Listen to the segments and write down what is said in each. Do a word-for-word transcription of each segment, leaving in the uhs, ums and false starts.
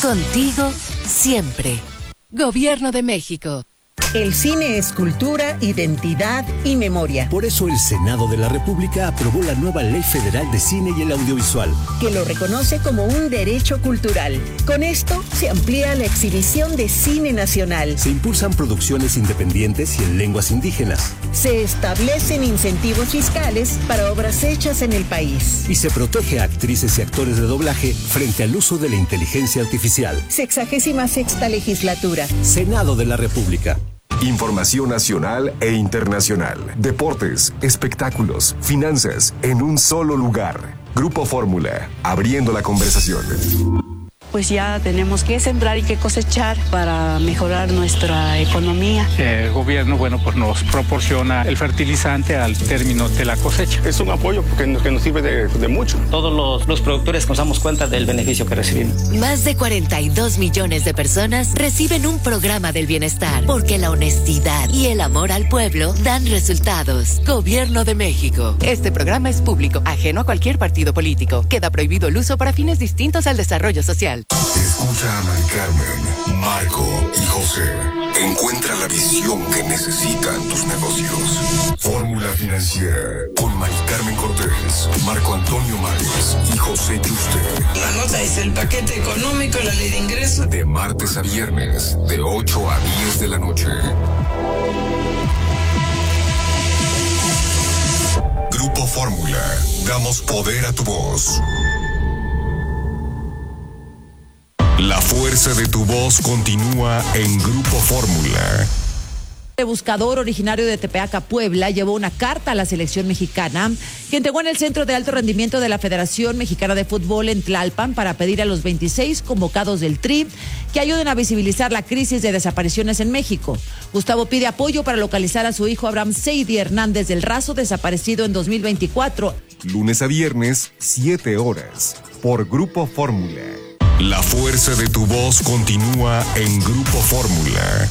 Contigo siempre. Gobierno de México. El cine es cultura, identidad y memoria. Por eso el Senado de la República aprobó la nueva Ley Federal de Cine y el Audiovisual, que lo reconoce como un derecho cultural. Con esto se amplía la exhibición de cine nacional. Se impulsan producciones independientes y en lenguas indígenas. Se establecen incentivos fiscales para obras hechas en el país. Y se protege a actrices y actores de doblaje frente al uso de la inteligencia artificial. Sexagésima sexta legislatura. Senado de la República. Información nacional e internacional, deportes, espectáculos, finanzas, en un solo lugar. Grupo Fórmula, abriendo la conversación. Pues ya tenemos que sembrar y que cosechar para mejorar nuestra economía. El gobierno, bueno, pues nos proporciona el fertilizante al término de la cosecha. Es un apoyo porque nos, que nos sirve de, de mucho. Todos los, los productores nos damos cuenta del beneficio que recibimos. Más de cuarenta y dos millones de personas reciben un programa del bienestar, porque la honestidad y el amor al pueblo dan resultados. Gobierno de México. Este programa es público, ajeno a cualquier partido político. Queda prohibido el uso para fines distintos al desarrollo social. Escucha a Mari Carmen, Marco y José. Encuentra la visión que necesitan tus negocios. Fórmula Financiera con Mari Carmen Cortés, Marco Antonio Mares y José Yuste. La nota es el paquete económico, la ley de ingresos. De martes a viernes, de ocho a diez de la noche. Grupo Fórmula. Damos poder a tu voz. La fuerza de tu voz continúa en Grupo Fórmula. El buscador originario de Tepeaca, Puebla, llevó una carta a la selección mexicana que entregó en el Centro de Alto Rendimiento de la Federación Mexicana de Fútbol en Tlalpan para pedir a los veintiséis convocados del Tri que ayuden a visibilizar la crisis de desapariciones en México. Gustavo pide apoyo para localizar a su hijo Abraham Seidi Hernández del Razo, desaparecido en dos mil veinticuatro. Lunes a viernes, siete horas, por Grupo Fórmula. La fuerza de tu voz continúa en Grupo Fórmula.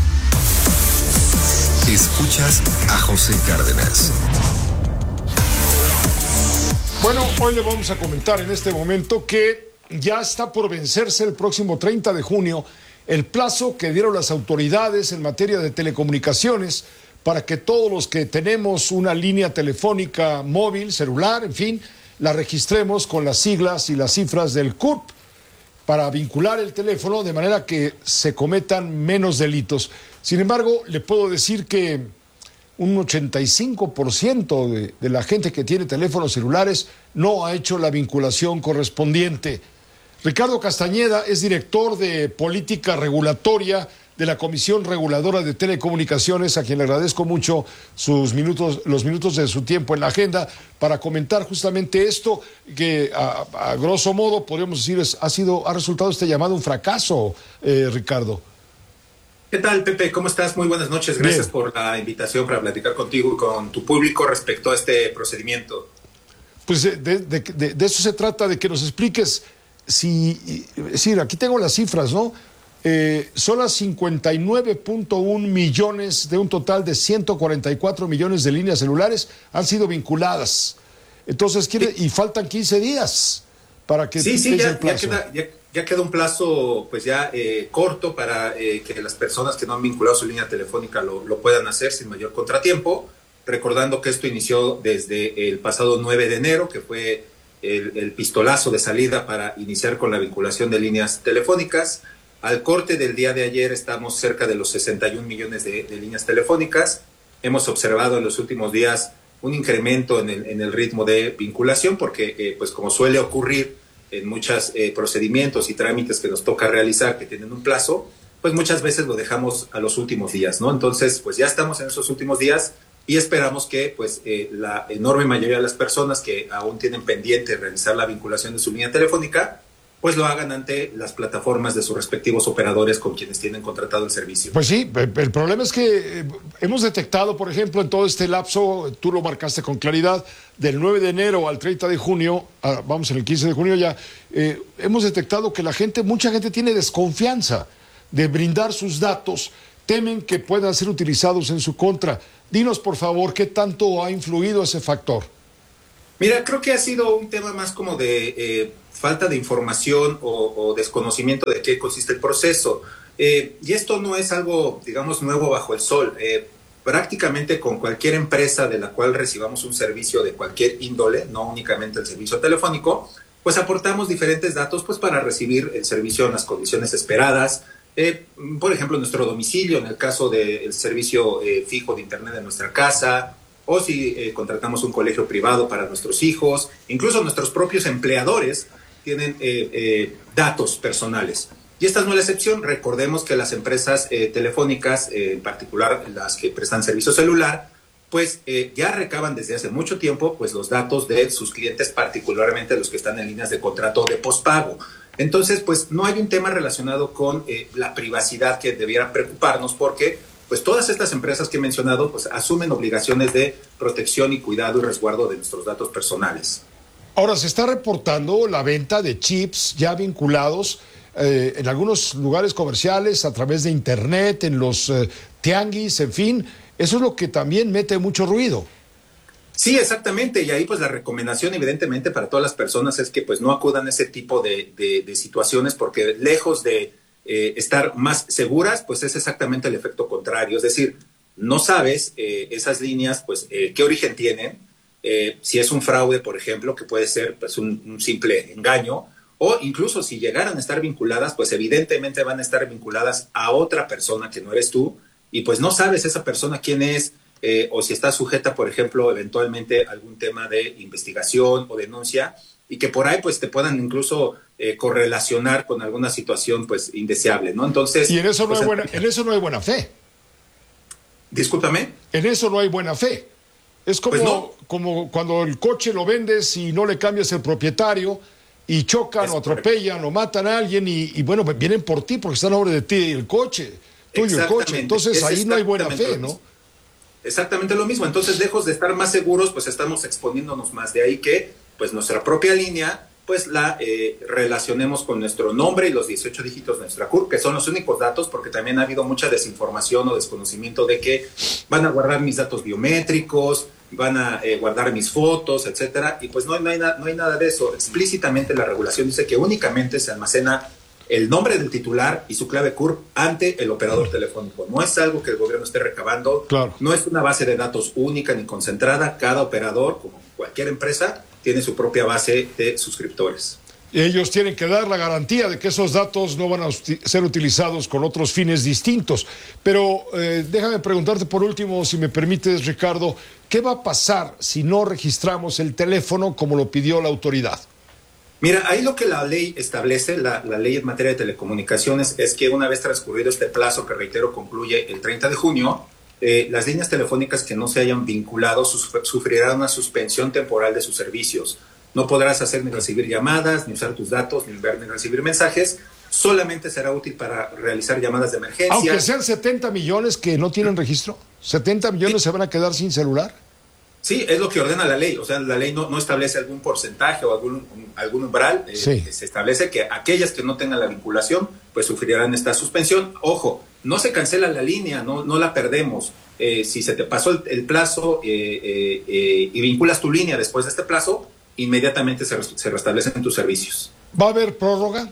Escuchas a José Cárdenas. Bueno, hoy le vamos a comentar en este momento que ya está por vencerse el próximo treinta de junio el plazo que dieron las autoridades en materia de telecomunicaciones para que todos los que tenemos una línea telefónica móvil, celular, en fin, la registremos con las siglas y las cifras del C U R P, para vincular el teléfono de manera que se cometan menos delitos. Sin embargo, le puedo decir que un ochenta y cinco por ciento de, de la gente que tiene teléfonos celulares no ha hecho la vinculación correspondiente. Ricardo Castañeda es director de Política Regulatoria de la Comisión Reguladora de Telecomunicaciones, a quien le agradezco mucho sus minutos, los minutos de su tiempo en la agenda para comentar justamente esto, que a, a grosso modo podríamos decir es, ha sido, ha resultado este llamado un fracaso, eh, Ricardo. ¿Qué tal, Pepe? ¿Cómo estás? Muy buenas noches. Gracias Bien. por la invitación para platicar contigo y con tu público respecto a este procedimiento. Pues de, de, de, de eso se trata, de que nos expliques si, es decir, aquí tengo las cifras, ¿no? Eh, son las cincuenta y nueve punto uno millones de un total de ciento cuarenta y cuatro millones de líneas celulares han sido vinculadas. Entonces, quiere, y faltan quince días para que sí, sí, ya, el plazo. Ya, queda, ya, ya queda un plazo pues ya eh, corto para eh, que las personas que no han vinculado su línea telefónica lo, lo puedan hacer sin mayor contratiempo, recordando que esto inició desde el pasado nueve de enero, que fue el, el pistolazo de salida para iniciar con la vinculación de líneas telefónicas. Al corte del día de ayer estamos cerca de los sesenta y un millones de, de líneas telefónicas. Hemos observado en los últimos días un incremento en el, en el ritmo de vinculación porque, eh, pues como suele ocurrir en muchos eh, procedimientos y trámites que nos toca realizar que tienen un plazo, pues muchas veces lo dejamos a los últimos días, ¿no? Entonces, pues ya estamos en esos últimos días y esperamos que pues eh, la enorme mayoría de las personas que aún tienen pendiente realizar la vinculación de su línea telefónica pues lo hagan ante las plataformas de sus respectivos operadores con quienes tienen contratado el servicio. Pues sí, el problema es que hemos detectado, por ejemplo, en todo este lapso, tú lo marcaste con claridad, del nueve de enero al treinta de junio, ah, vamos en el quince de junio ya, eh, hemos detectado que la gente, mucha gente tiene desconfianza de brindar sus datos, temen que puedan ser utilizados en su contra. Dinos, por favor, ¿qué tanto ha influido ese factor? Mira, creo que ha sido un tema más como de eh, falta de información o, o desconocimiento de qué consiste el proceso. Eh, y esto no es algo, digamos, nuevo bajo el sol. Eh, prácticamente con cualquier empresa de la cual recibamos un servicio de cualquier índole, no únicamente el servicio telefónico, pues aportamos diferentes datos pues, para recibir el servicio en las condiciones esperadas. Eh, por ejemplo, nuestro domicilio, en el caso del servicio eh, fijo de Internet de nuestra casa, o si eh, contratamos un colegio privado para nuestros hijos, incluso nuestros propios empleadores tienen eh, eh, datos personales. Y esta no es la excepción. Recordemos que las empresas eh, telefónicas, eh, en particular las que prestan servicio celular, pues eh, ya recaban desde hace mucho tiempo pues, los datos de sus clientes, particularmente los que están en líneas de contrato de pospago. Entonces, pues no hay un tema relacionado con eh, la privacidad que debiera preocuparnos, porque pues todas estas empresas que he mencionado pues asumen obligaciones de protección y cuidado y resguardo de nuestros datos personales. Ahora, se está reportando la venta de chips ya vinculados eh, en algunos lugares comerciales a través de Internet, en los eh, tianguis, en fin. Eso es lo que también mete mucho ruido. Sí, exactamente. Y ahí pues la recomendación evidentemente para todas las personas es que pues no acudan a ese tipo de, de, de situaciones, porque lejos de eh, estar más seguras, pues es exactamente el efecto contrario. Es decir, no sabes eh, esas líneas pues eh, qué origen tienen, eh, si es un fraude, por ejemplo, que puede ser pues un, un simple engaño, o incluso si llegaran a estar vinculadas, pues evidentemente van a estar vinculadas a otra persona que no eres tú, y pues no sabes esa persona quién es, eh, o si está sujeta, por ejemplo, eventualmente a algún tema de investigación o denuncia, y que por ahí pues te puedan incluso eh, correlacionar con alguna situación pues indeseable, ¿no? Entonces... Y en eso no, pues, hay, buena, en eso no hay buena fe. Discúlpame. En eso no hay buena fe. Es como, pues no. como cuando el coche lo vendes y no le cambias el propietario y chocan es o atropellan correcto. O matan a alguien y, y bueno, vienen por ti porque están a nombre de ti el coche, tuyo el coche. Entonces es ahí no hay buena fe, ¿no? Exactamente lo mismo. Entonces, lejos de estar más seguros, pues estamos exponiéndonos más. De ahí que pues nuestra propia línea pues la eh, relacionemos con nuestro nombre y los dieciocho dígitos de nuestra C U R, que son los únicos datos, porque también ha habido mucha desinformación o desconocimiento de que van a guardar mis datos biométricos, van a eh, guardar mis fotos, etcétera, y pues no, no, hay na- no hay nada de eso. Explícitamente la regulación dice que únicamente se almacena el nombre del titular y su clave C U R ante el operador telefónico. No es algo que el gobierno esté recabando, claro. No es una base de datos única ni concentrada. Cada operador, como cualquier empresa, tiene su propia base de suscriptores. Ellos tienen que dar la garantía de que esos datos no van a uti- ser utilizados con otros fines distintos. Pero eh, déjame preguntarte por último, si me permites, Ricardo, ¿qué va a pasar si no registramos el teléfono como lo pidió la autoridad? Mira, ahí lo que la ley establece, la, la ley en materia de telecomunicaciones, es que una vez transcurrido este plazo, que reitero concluye el treinta de junio, eh, las líneas telefónicas que no se hayan vinculado suf- sufrirán una suspensión temporal de sus servicios. No podrás hacer ni recibir llamadas, ni usar tus datos, ni enviar ni recibir mensajes. Solamente será útil para realizar llamadas de emergencia. Aunque sean setenta millones que no tienen registro, ¿setenta millones se van a quedar sin celular? Sí, es lo que ordena la ley. O sea, la ley no, no establece algún porcentaje o algún, algún umbral. Eh, sí. Se establece que aquellas que no tengan la vinculación, pues sufrirán esta suspensión. Ojo, no se cancela la línea, no, no la perdemos. Eh, si se te pasó el, el plazo eh, eh, eh, y vinculas tu línea después de este plazo, inmediatamente se, se restablecen tus servicios. ¿Va a haber prórroga?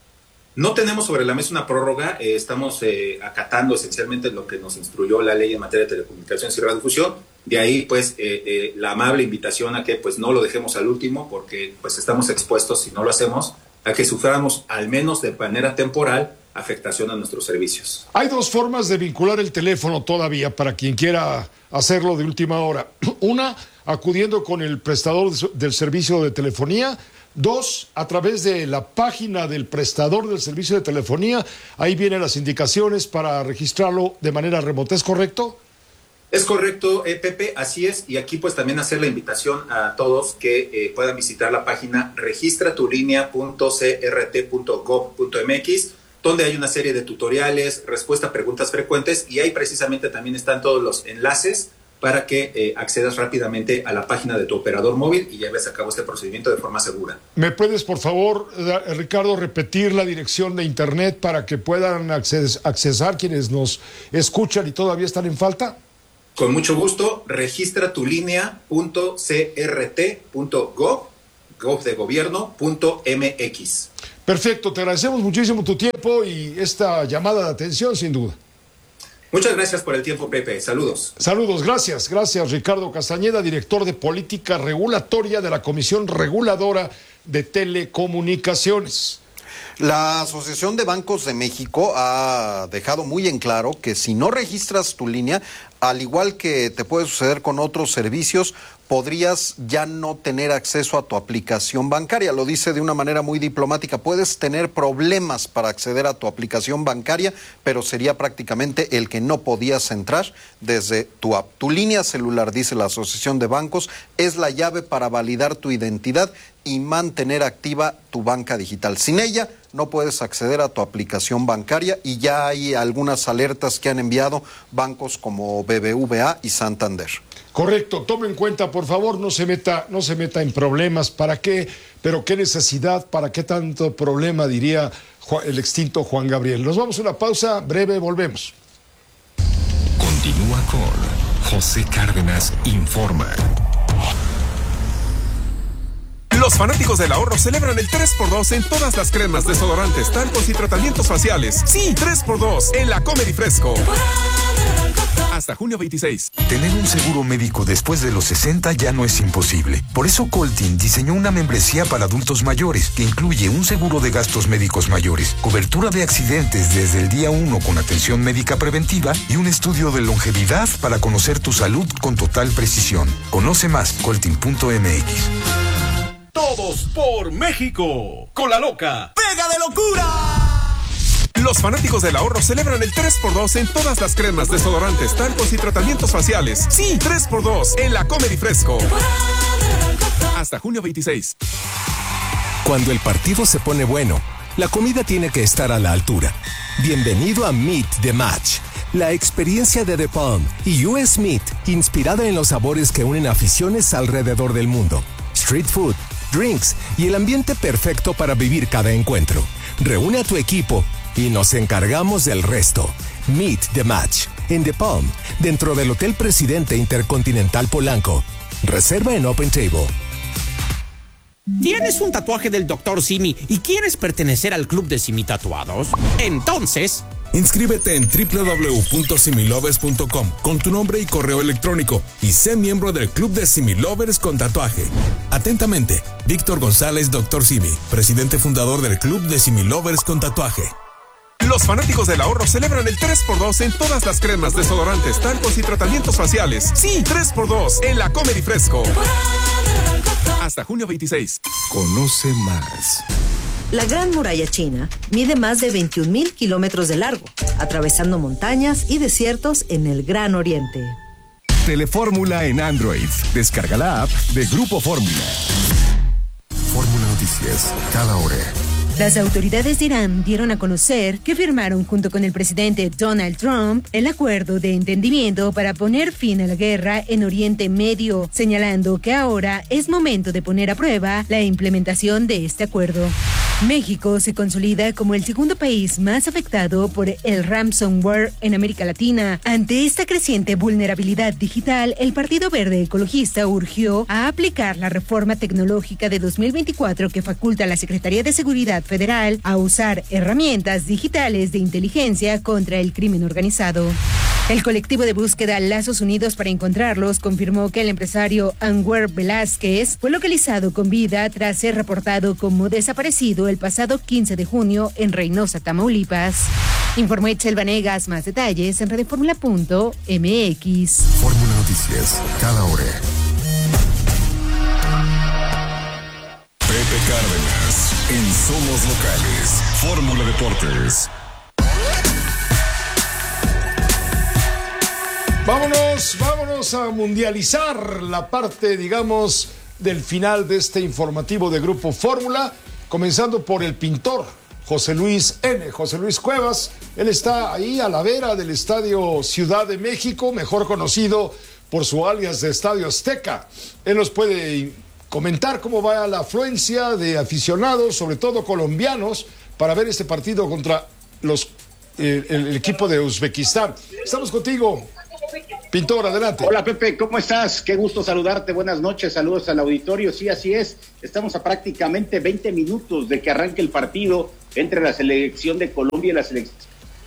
No tenemos sobre la mesa una prórroga, eh, estamos eh, acatando esencialmente lo que nos instruyó la ley en materia de telecomunicaciones y radiodifusión. De ahí, pues, eh, eh, la amable invitación a que pues no lo dejemos al último, porque pues estamos expuestos, si no lo hacemos, a que suframos al menos de manera temporal afectación a nuestros servicios. Hay dos formas de vincular el teléfono todavía para quien quiera hacerlo de última hora. Una, acudiendo con el prestador del servicio de telefonía. Dos, a través de la página del prestador del servicio de telefonía. Ahí vienen las indicaciones para registrarlo de manera remota. ¿Es correcto? Es correcto, eh, Pepe, así es. Y aquí pues también hacer la invitación a todos que eh, puedan visitar la página registra tu línea punto c r t punto gov punto m x, donde hay una serie de tutoriales, respuesta a preguntas frecuentes, y ahí precisamente también están todos los enlaces para que eh, accedas rápidamente a la página de tu operador móvil y lleves a cabo este procedimiento de forma segura. ¿Me puedes, por favor, Ricardo, repetir la dirección de internet para que puedan acces- accesar quienes nos escuchan y todavía están en falta? Con mucho gusto, registra tu línea punto c r t punto gov gov de gobierno punto m x. Perfecto, te agradecemos muchísimo tu tiempo y esta llamada de atención, sin duda. Muchas gracias por el tiempo, Pepe. Saludos. Saludos, gracias. Gracias, Ricardo Castañeda, director de Política Regulatoria de la Comisión Reguladora de Telecomunicaciones. La Asociación de Bancos de México ha dejado muy en claro que si no registras tu línea, al igual que te puede suceder con otros servicios, podrías ya no tener acceso a tu aplicación bancaria. Lo dice de una manera muy diplomática. Puedes tener problemas para acceder a tu aplicación bancaria, pero sería prácticamente el que no podías entrar desde tu app. Tu línea celular, dice la Asociación de Bancos, es la llave para validar tu identidad y mantener activa tu banca digital. Sin ella, no puedes acceder a tu aplicación bancaria y ya hay algunas alertas que han enviado bancos como B B V A y Santander. Correcto, tome en cuenta, por favor, no se meta, no se meta en problemas. ¿Para qué? Pero qué necesidad, ¿para qué tanto problema? Diría el extinto Juan Gabriel. Nos vamos a una pausa breve, volvemos. Continúa con José Cárdenas Informa. Los fanáticos del ahorro celebran el tres por dos en todas las cremas, desodorantes, talcos y tratamientos faciales. Sí, tres por dos en la Comer y Fresco. Hasta junio veintiséis. Tener un seguro médico después de los sesenta ya no es imposible. Por eso Coltin diseñó una membresía para adultos mayores que incluye un seguro de gastos médicos mayores, cobertura de accidentes desde el día uno con atención médica preventiva y un estudio de longevidad para conocer tu salud con total precisión. Conoce más, coltin punto m x. Todos por México. Con la loca. ¡Pega de locura! Los fanáticos del ahorro celebran el tres por dos en todas las cremas, desodorantes, talcos y tratamientos faciales. Sí, tres por dos en la Comer y Fresco. Hasta junio veintiséis. Cuando el partido se pone bueno, la comida tiene que estar a la altura. Bienvenido a Meet the Match, la experiencia de The Palm y U S Meat, inspirada en los sabores que unen aficiones alrededor del mundo. Street food, drinks y el ambiente perfecto para vivir cada encuentro. Reúne a tu equipo y nos encargamos del resto. Meet the Match en The Palm, dentro del Hotel Presidente Intercontinental Polanco. Reserva en Open Table. ¿Tienes un tatuaje del doctor Simi y quieres pertenecer al club de Simi Tatuados? Entonces, inscríbete en doble u doble u doble u punto similovers punto com con tu nombre y correo electrónico y sé miembro del club de Similovers con tatuaje. Atentamente, Víctor González, doctor Simi, presidente fundador del club de Similovers con tatuaje. Los fanáticos del ahorro celebran el tres por dos en todas las cremas, desodorantes, talcos y tratamientos faciales. Sí, tres por dos en la Comer y Fresco. Hasta junio veintiséis. Conoce más. La Gran Muralla China mide más de veintiún mil kilómetros de largo, atravesando montañas y desiertos en el Gran Oriente. Telefórmula en Android. Descarga la app de Grupo Fórmula. Fórmula Noticias, cada hora. Las autoridades de Irán dieron a conocer que firmaron junto con el presidente Donald Trump el acuerdo de entendimiento para poner fin a la guerra en Oriente Medio, señalando que ahora es momento de poner a prueba la implementación de este acuerdo. México se consolida como el segundo país más afectado por el ransomware en América Latina. Ante esta creciente vulnerabilidad digital, el Partido Verde Ecologista urgió a aplicar la reforma tecnológica de dos mil veinticuatro que faculta a la Secretaría de Seguridad Federal a usar herramientas digitales de inteligencia contra el crimen organizado. El colectivo de búsqueda Lazos Unidos para Encontrarlos confirmó que el empresario Anwer Velázquez fue localizado con vida tras ser reportado como desaparecido el pasado quince de junio en Reynosa, Tamaulipas. Informó Itzel Vanegas. Más detalles en redefórmula punto m x. Fórmula Noticias, cada hora. Pepe Cárdenas, en Somos Locales, Fórmula Deportes. Vámonos, vámonos a mundializar la parte, digamos, del final de este informativo de Grupo Fórmula, comenzando por el pintor José Luis N., José Luis Cuevas. Él está ahí a la vera del Estadio Ciudad de México, mejor conocido por su alias de Estadio Azteca. Él nos puede comentar cómo va la afluencia de aficionados, sobre todo colombianos, para ver este partido contra los, eh, el, el equipo de Uzbekistán. Estamos contigo, Pintor, adelante. Hola Pepe, ¿cómo estás? Qué gusto saludarte, buenas noches, saludos al auditorio. Sí, así es, estamos a prácticamente veinte minutos de que arranque el partido entre la selección de Colombia y la selección.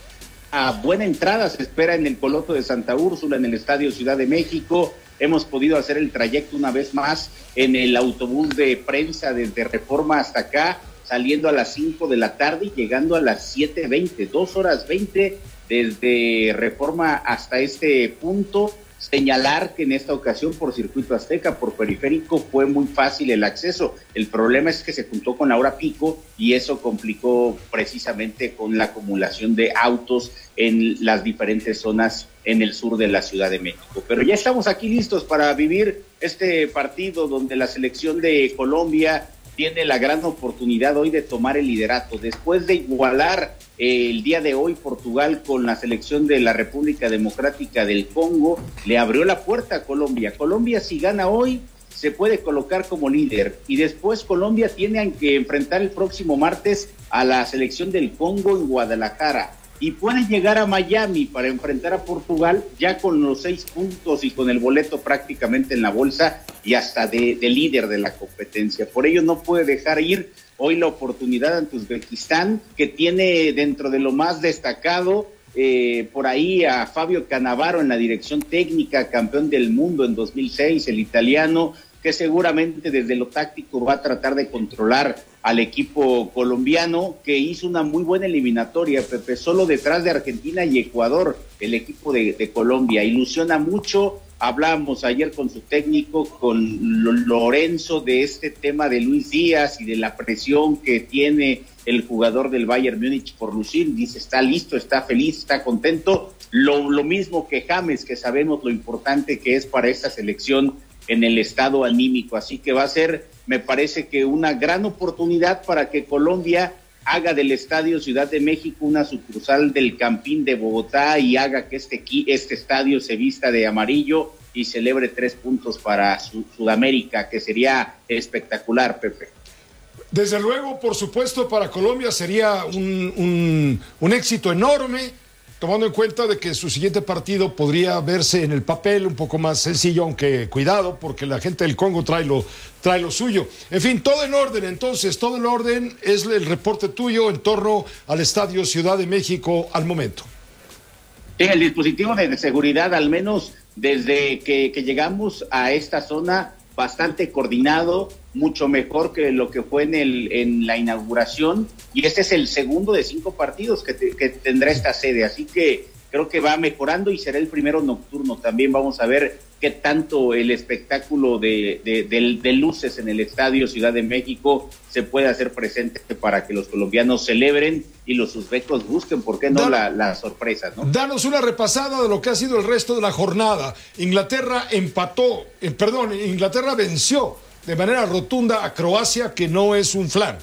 A buena entrada se espera en el Coloto de Santa Úrsula, en el Estadio Ciudad de México. Hemos podido hacer el trayecto una vez más en el autobús de prensa desde Reforma hasta acá, saliendo a las cinco de la tarde y llegando a las siete veinte, dos horas veinte desde Reforma hasta este punto. Señalar que en esta ocasión por Circuito Azteca, por Periférico, fue muy fácil el acceso. El problema es que se juntó con la hora pico y eso complicó precisamente con la acumulación de autos en las diferentes zonas en el sur de la Ciudad de México. Pero ya estamos aquí listos para vivir este partido donde la selección de Colombia tiene la gran oportunidad hoy de tomar el liderato. Después de igualar eh, el día de hoy Portugal con la selección de la República Democrática del Congo, le abrió la puerta a Colombia. Colombia, si gana hoy, se puede colocar como líder. Y después Colombia tiene que enfrentar el próximo martes a la selección del Congo en Guadalajara. Y puede llegar a Miami para enfrentar a Portugal ya con los seis puntos y con el boleto prácticamente en la bolsa y hasta de, de líder de la competencia. Por ello no puede dejar ir hoy la oportunidad ante Uzbekistán, que tiene dentro de lo más destacado eh, por ahí a Fabio Cannavaro en la dirección técnica, campeón del mundo en dos mil seis, el italiano, que seguramente desde lo táctico va a tratar de controlar al equipo colombiano, que hizo una muy buena eliminatoria, Pepe, solo detrás de Argentina y Ecuador, el equipo de, de Colombia. Ilusiona mucho, hablábamos ayer con su técnico, con Lorenzo, de este tema de Luis Díaz y de la presión que tiene el jugador del Bayern Múnich por lucir. Dice, está listo, está feliz, está contento, lo, lo mismo que James, que sabemos lo importante que es para esta selección en el estado anímico, así que va a ser, me parece que una gran oportunidad para que Colombia haga del Estadio Ciudad de México una sucursal del Campín de Bogotá y haga que este, este estadio se vista de amarillo y celebre tres puntos para su, Sudamérica, que sería espectacular, Pepe. Desde luego, por supuesto, para Colombia sería un, un, un éxito enorme, tomando en cuenta de que su siguiente partido podría verse en el papel un poco más sencillo, aunque cuidado, porque la gente del Congo trae lo, trae lo suyo. En fin, todo en orden, entonces, todo en orden es el reporte tuyo en torno al Estadio Ciudad de México al momento. En el dispositivo de seguridad, al menos desde que, que llegamos a esta zona, bastante coordinado, mucho mejor que lo que fue en el en la inauguración, y este es el segundo de cinco partidos que, te, que tendrá esta sede, así que creo que va mejorando y será el primero nocturno. También vamos a ver qué tanto el espectáculo de, de, de, de luces en el Estadio Ciudad de México se puede hacer presente para que los colombianos celebren y los uzbecos busquen, ¿por qué no?, Dan, la, la sorpresa, ¿no? Danos una repasada de lo que ha sido el resto de la jornada. Inglaterra empató, eh, perdón, Inglaterra venció de manera rotunda a Croacia, que no es un flan.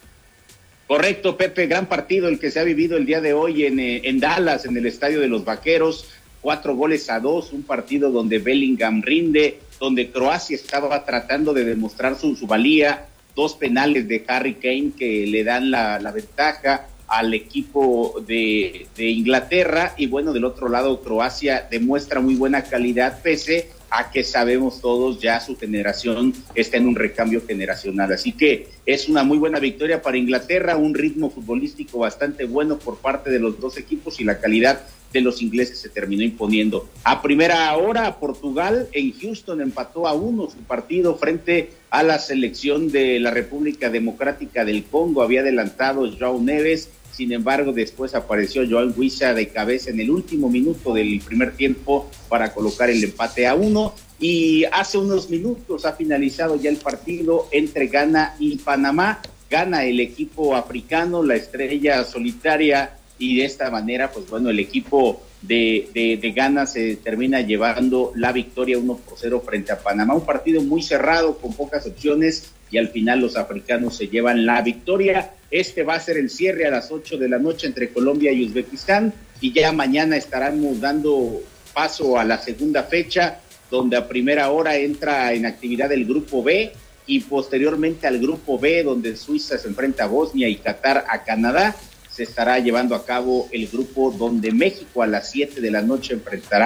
Correcto, Pepe, gran partido el que se ha vivido el día de hoy en, eh, en Dallas, en el Estadio de los Vaqueros. Cuatro goles a dos, un partido donde Bellingham rinde, donde Croacia estaba tratando de demostrar su, su valía, dos penales de Harry Kane que le dan la, la ventaja al equipo de, de Inglaterra, y bueno, del otro lado Croacia demuestra muy buena calidad, pese a que sabemos todos ya su generación está en un recambio generacional, así que es una muy buena victoria para Inglaterra, un ritmo futbolístico bastante bueno por parte de los dos equipos y la calidad de los ingleses se terminó imponiendo. A primera hora, Portugal en Houston empató a uno su partido frente a la selección de la República Democrática del Congo. Había adelantado João Neves, sin embargo después apareció João Wissa de cabeza en el último minuto del primer tiempo para colocar el empate a uno, y hace unos minutos ha finalizado ya el partido entre Ghana y Panamá. Gana el equipo africano, la estrella solitaria, y de esta manera, pues bueno, el equipo de, de, de Ghana se termina llevando la victoria uno por cero frente a Panamá, un partido muy cerrado, con pocas opciones, y al final los africanos se llevan la victoria. Este va a ser el cierre a las ocho de la noche entre Colombia y Uzbekistán, y ya mañana estaremos dando paso a la segunda fecha, donde a primera hora entra en actividad el grupo B, y posteriormente al grupo B, donde Suiza se enfrenta a Bosnia y Qatar a Canadá. Se estará llevando a cabo el grupo donde México a las siete de la noche enfrentará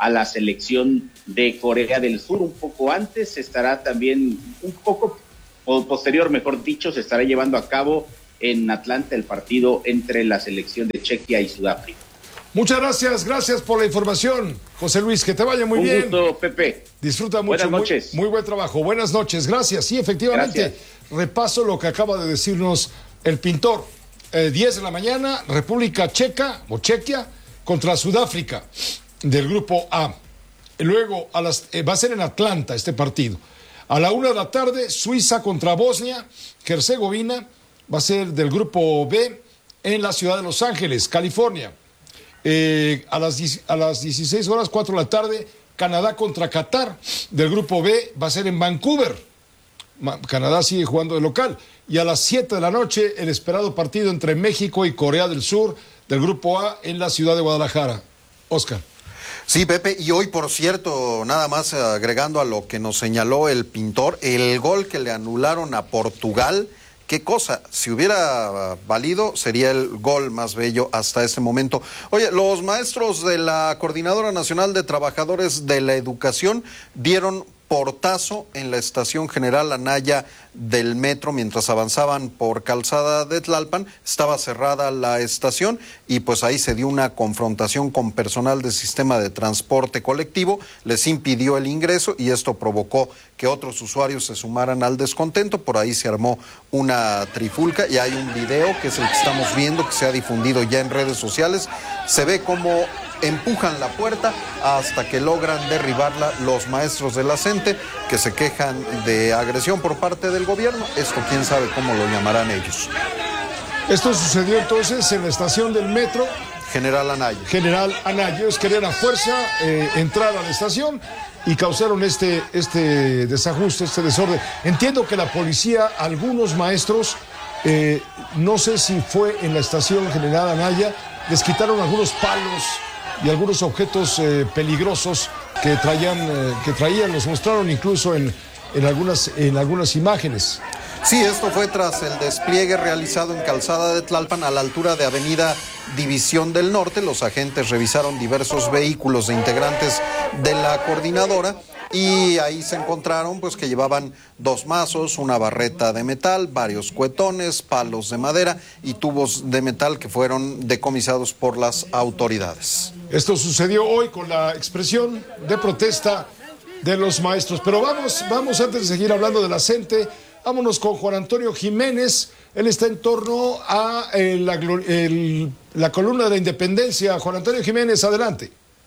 a la selección de Corea del Sur. Un poco antes estará también, un poco o posterior, mejor dicho, se estará llevando a cabo en Atlanta el partido entre la selección de Chequia y Sudáfrica. Muchas gracias, gracias por la información, José Luis, que te vaya muy Un bien. Un gusto, Pepe. Disfruta mucho. Buenas noches. Muy, muy buen trabajo. Buenas noches, gracias. Sí, efectivamente, gracias. Repaso lo que acaba de decirnos el pintor. Eh, diez de la mañana, República Checa o Chequia contra Sudáfrica del grupo A. Luego a las, eh, va a ser en Atlanta este partido. A la una de la tarde, Suiza contra Bosnia, Herzegovina, va a ser del grupo B en la ciudad de Los Ángeles, California. Eh, a, las, a las dieciséis horas, cuatro de la tarde, Canadá contra Qatar del grupo B, va a ser en Vancouver. Canadá sigue jugando de local. Y a las siete de la noche, el esperado partido entre México y Corea del Sur del grupo A en la ciudad de Guadalajara. Oscar. Sí, Pepe, y hoy, por cierto, nada más agregando a lo que nos señaló el pintor, el gol que le anularon a Portugal. Qué cosa, si hubiera valido, sería el gol más bello hasta este momento. Oye, los maestros de la Coordinadora Nacional de Trabajadores de la Educación dieron portazo en la estación General Anaya del metro mientras avanzaban por Calzada de Tlalpan. Estaba cerrada la estación y pues ahí se dio una confrontación con personal del sistema de transporte colectivo, les impidió el ingreso y esto provocó que otros usuarios se sumaran al descontento. Por ahí se armó una trifulca y hay un video que es el que estamos viendo, que se ha difundido ya en redes sociales. Se ve como empujan la puerta hasta que logran derribarla los maestros de la CENTE, que se quejan de agresión por parte del gobierno. Esto quién sabe cómo lo llamarán ellos. Esto sucedió entonces en la estación del metro General Anaya. General Anaya. Ellos querían a fuerza eh, entrar a la estación y causaron este, este desajuste, este desorden. Entiendo que la policía, algunos maestros, eh, no sé si fue en la estación General Anaya, les quitaron algunos palos y algunos objetos eh, peligrosos que traían, eh, que traían, los mostraron incluso en, en, algunas, en algunas imágenes. Sí, esto fue tras el despliegue realizado en Calzada de Tlalpan a la altura de Avenida División del Norte. Los agentes revisaron diversos vehículos de integrantes de la coordinadora y ahí se encontraron pues que llevaban dos mazos, una barreta de metal, varios cuetones, palos de madera y tubos de metal que fueron decomisados por las autoridades. Esto sucedió hoy con la expresión de protesta de los maestros. Pero vamos, vamos antes de seguir hablando de la CENTE, vámonos con Juan Antonio Jiménez. Él está en torno a eh, la, el, la columna de la Independencia. Juan Antonio Jiménez, adelante.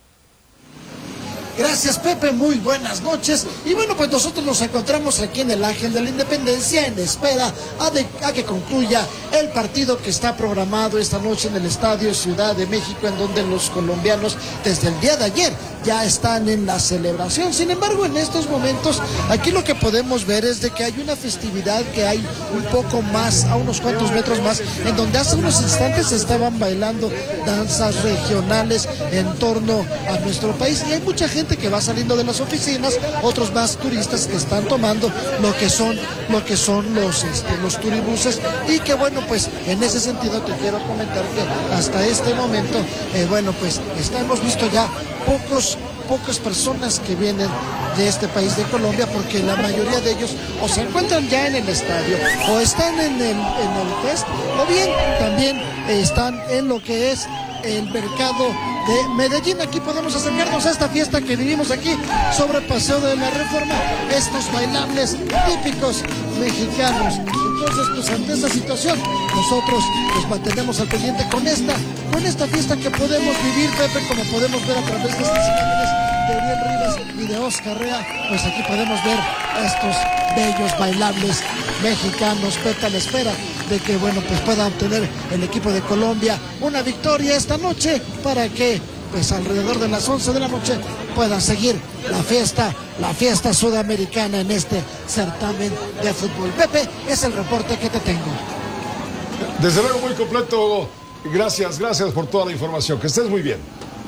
Gracias, Pepe, muy buenas noches. Y bueno, pues nosotros nos encontramos aquí en el Ángel de la Independencia en espera a, de, a que concluya el partido que está programado esta noche en el Estadio Ciudad de México, en donde los colombianos desde el día de ayer ya están en la celebración. Sin embargo, en estos momentos, aquí lo que podemos ver es de que hay una festividad que hay un poco más, a unos cuantos metros más, en donde hace unos instantes se estaban bailando danzas regionales en torno a nuestro país. Y hay mucha gente que va saliendo de las oficinas, otros más turistas que están tomando lo que son lo que son los este, los turibuses, y que bueno, pues en ese sentido te quiero comentar que hasta este momento eh, bueno, pues está, hemos visto ya pocos pocas personas que vienen de este país de Colombia, porque la mayoría de ellos o se encuentran ya en el estadio o están en el, en el fest, o bien también eh, están en lo que es el mercado de Medellín. Aquí podemos acercarnos a esta fiesta que vivimos aquí sobre Paseo de la Reforma, estos bailables típicos mexicanos. Entonces, pues ante esa situación, nosotros nos mantenemos al pendiente con esta, con esta fiesta que podemos vivir, Pepe, como podemos ver a través de estas imágenes de Uriel Rivas y de Oscar Rea. Pues aquí podemos ver a estos bellos bailables mexicanos, Pepe, a la espera de que, bueno, pues pueda obtener el equipo de Colombia una victoria esta noche para que, pues alrededor de las once de la noche puedan seguir la fiesta, la fiesta sudamericana en este certamen de fútbol. Pepe, es el reporte que te tengo. Desde luego muy completo. Gracias, gracias por toda la información. Que estés muy bien.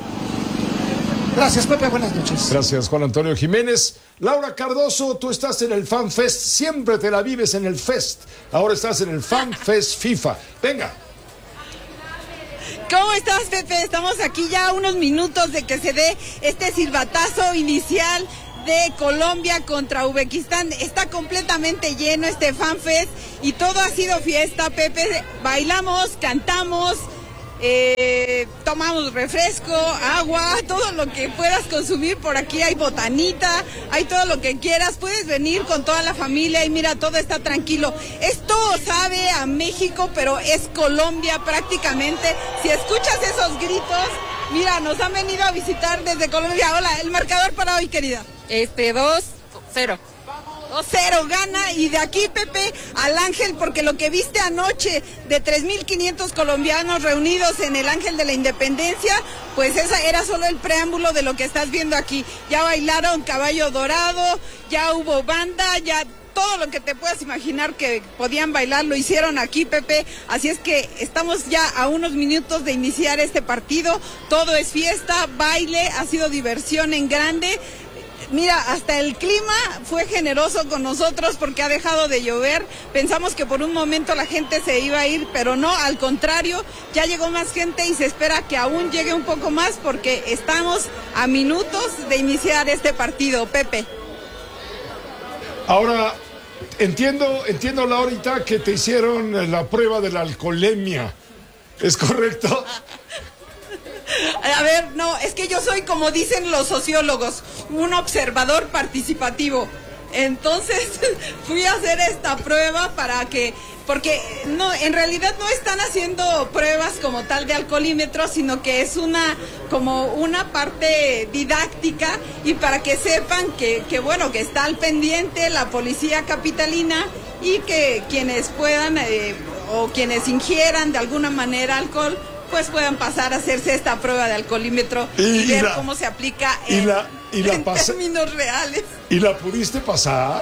Gracias, Pepe, buenas noches. Gracias, Juan Antonio Jiménez. Laura Cardoso, tú estás en el Fan Fest, siempre te la vives en el Fest. Ahora estás en el Fan Fest FIFA. Venga. ¿Cómo estás, Pepe? Estamos aquí ya a unos minutos de que se dé este silbatazo inicial de Colombia contra Uzbekistán. Está completamente lleno este FanFest y todo ha sido fiesta, Pepe. Bailamos, cantamos, eh, tomamos refresco, agua, todo lo que puedas consumir por aquí. Hay botanita, hay todo lo que quieras. Puedes venir con toda la familia y mira, todo está tranquilo. Esto sabe a México, pero es Colombia prácticamente. Si escuchas esos gritos, mira, nos han venido a visitar desde Colombia. Hola, el marcador para hoy, querida. Este, dos cero. dos cero gana, y de aquí, Pepe, al Ángel, porque lo que viste anoche de tres mil quinientos colombianos reunidos en el Ángel de la Independencia, pues esa era solo el preámbulo de lo que estás viendo aquí. Ya bailaron Caballo Dorado, ya hubo banda, ya todo lo que te puedas imaginar que podían bailar lo hicieron aquí, Pepe. Así es que estamos ya a unos minutos de iniciar este partido. Todo es fiesta, baile, ha sido diversión en grande. Mira, hasta el clima fue generoso con nosotros porque ha dejado de llover. Pensamos que por un momento la gente se iba a ir, pero no, al contrario, ya llegó más gente y se espera que aún llegue un poco más porque estamos a minutos de iniciar este partido, Pepe. Ahora, entiendo, entiendo, Laurita, que te hicieron la prueba de la alcoholemia. ¿Es correcto? A ver, no, es que yo soy, como dicen los sociólogos, un observador participativo. Entonces fui a hacer esta prueba para que, porque no, en realidad no están haciendo pruebas como tal de alcoholímetro, sino que es una, como una parte didáctica, y para que sepan que, que bueno, que está al pendiente la policía capitalina, y que quienes puedan eh, o quienes ingieran de alguna manera alcohol, pues puedan pasar a hacerse esta prueba de alcoholímetro y, y ver la, cómo se aplica en, y la, y la en términos reales. ¿Y la pudiste pasar?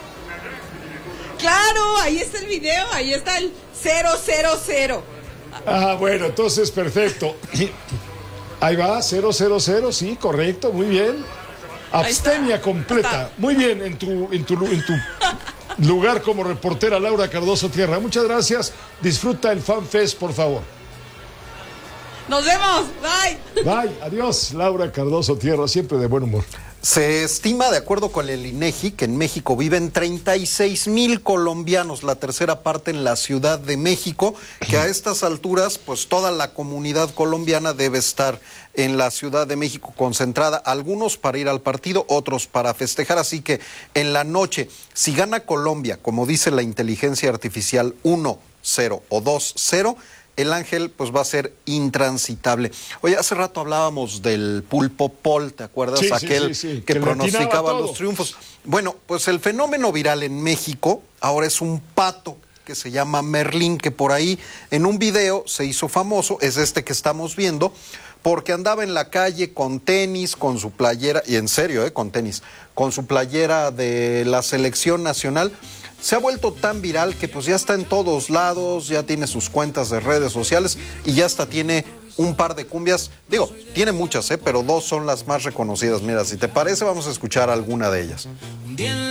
Claro, ahí está el video, ahí está el cero cero cero. Ah, bueno, entonces perfecto. Ahí va, cero cero cero, sí, correcto, muy bien. Abstemia completa. Muy bien, en tu, en tu, en tu lugar como reportera, Laura Cardoso Tierra. Muchas gracias. Disfruta el FanFest, por favor. Nos vemos, bye. Bye, adiós, Laura Cardoso Tierra, siempre de buen humor. Se estima, de acuerdo con el INEGI, que en México viven treinta y seis mil colombianos, la tercera parte en la Ciudad de México, que a estas alturas, pues toda la comunidad colombiana debe estar en la Ciudad de México concentrada, algunos para ir al partido, otros para festejar, así que en la noche, si gana Colombia, como dice la inteligencia artificial, uno cero o dos cero, el Ángel pues va a ser intransitable. Oye, hace rato hablábamos del Pulpo Paul, ¿te acuerdas? Sí, Aquel sí, sí, sí. que, que pronosticaba los triunfos. Bueno, pues el fenómeno viral en México ahora es un pato que se llama Merlín, que por ahí en un video se hizo famoso, es este que estamos viendo, porque andaba en la calle con tenis, con su playera, y en serio, eh, con tenis, con su playera de la selección nacional. Se ha vuelto tan viral que pues ya está en todos lados, ya tiene sus cuentas de redes sociales y ya hasta tiene un par de cumbias. Digo, tiene muchas, ¿eh? Pero dos son las más reconocidas. Mira, si te parece, vamos a escuchar alguna de ellas.